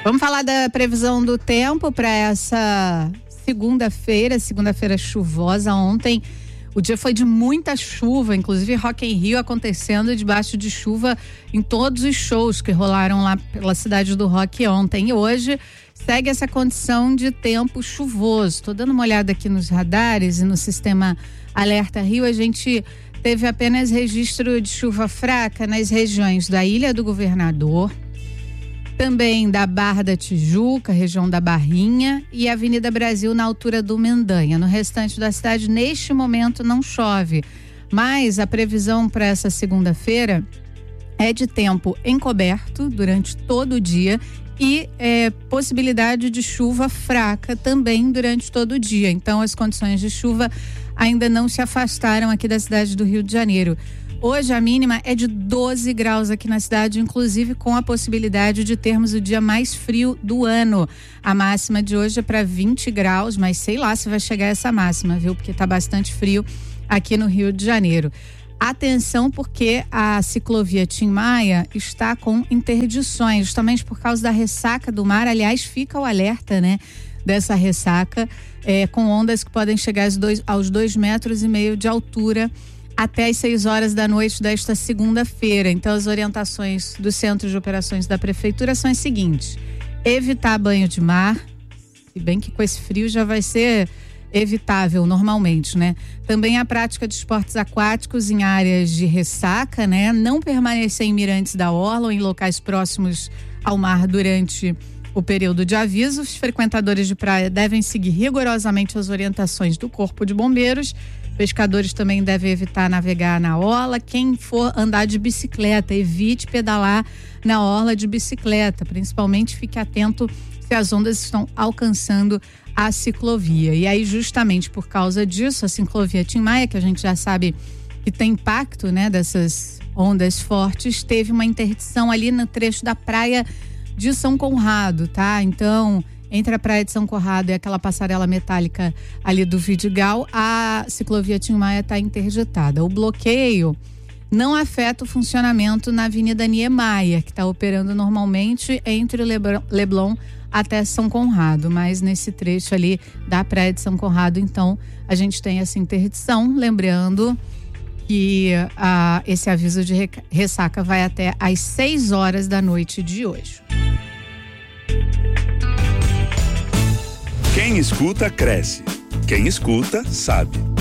Vamos falar da previsão do tempo para essa segunda-feira chuvosa. Ontem o dia foi de muita chuva, inclusive Rock in Rio acontecendo debaixo de chuva em todos os shows que rolaram lá pela cidade do Rock ontem. E hoje segue essa condição de tempo chuvoso. Estou dando uma olhada aqui nos radares e no sistema Alerta Rio. A gente teve apenas registro de chuva fraca nas regiões da Ilha do Governador, também da Barra da Tijuca, região da Barrinha, e Avenida Brasil na altura do Mendanha. No restante da cidade, neste momento, não chove, mas a previsão para essa segunda-feira é de tempo encoberto durante todo o dia e possibilidade de chuva fraca também durante todo o dia. Então, as condições de chuva ainda não se afastaram aqui da cidade do Rio de Janeiro. Hoje a mínima é de 12 graus aqui na cidade, inclusive com a possibilidade de termos o dia mais frio do ano. A máxima de hoje é para 20 graus, mas sei lá se vai chegar essa máxima, viu? Porque tá bastante frio aqui no Rio de Janeiro. Atenção, porque a ciclovia Tim Maia está com interdições, justamente por causa da ressaca do mar. Aliás, fica o alerta, né, dessa ressaca, com ondas que podem chegar aos 2,5 metros de altura até às 6 horas da noite desta segunda-feira. Então, as orientações do Centro de Operações da Prefeitura são as seguintes: evitar banho de mar, se bem que com esse frio já vai ser evitável normalmente, né? Também a prática de esportes aquáticos em áreas de ressaca, né? Não permanecer em mirantes da orla ou em locais próximos ao mar durante o período de aviso. Os frequentadores de praia devem seguir rigorosamente as orientações do Corpo de Bombeiros. Pescadores também devem evitar navegar na orla. Quem for andar de bicicleta, evite pedalar na orla de bicicleta. Principalmente fique atento se as ondas estão alcançando a ciclovia. E aí, justamente por causa disso, a ciclovia Tim Maia, que a gente já sabe que tem impacto, né, dessas ondas fortes, teve uma interdição ali no trecho da praia de São Conrado, tá? Então, entre a praia de São Conrado e aquela passarela metálica ali do Vidigal, a ciclovia Tim Maia está interditada. O bloqueio não afeta o funcionamento na Avenida Niemeyer, que está operando normalmente entre o Leblon até São Conrado, mas nesse trecho ali da praia de São Conrado, então, a gente tem essa interdição. Lembrando que esse aviso de ressaca vai até às 6 horas da noite de hoje. Quem escuta, cresce. Quem escuta, sabe.